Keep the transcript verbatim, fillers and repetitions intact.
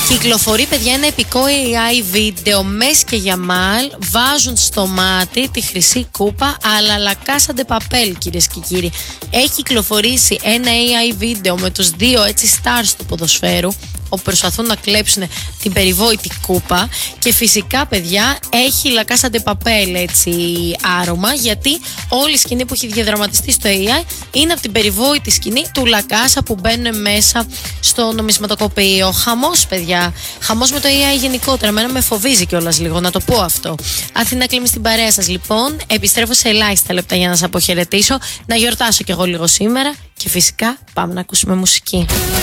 Κυκλοφορεί, παιδιά, ένα επικό έι άι βίντεο. Μες και Γιαμάλ βάζουν στο μάτι τη χρυσή κούπα, αλλά La Casa de Papel, κυρίες και κύριοι. Έχει κυκλοφορήσει ένα έι άι βίντεο με τους δύο έτσι stars του ποδοσφαίρου, όπου προσπαθούν να κλέψουν την περιβόητη κούπα. Και φυσικά, παιδιά, έχει La Casa de Papel έτσι άρωμα, γιατί όλη η σκηνή που έχει διαδραματιστεί στο έι άι είναι από την περιβόητη σκηνή του La Casa που μπαίνουν μέσα στο νομισματοκοπείο. Χαμός, παιδιά. Χαμός με το έι άι γενικότερα. Εμένα με φοβίζει κιόλας λίγο, να το πω αυτό. Αθηνά Κλίμη στην παρέα σας, λοιπόν. Επιστρέφω σε ελάχιστα λεπτά για να σας αποχαιρετήσω. Να γιορτάσω κι εγώ λίγο σήμερα. Και φυσικά πάμε να ακούσουμε μουσική.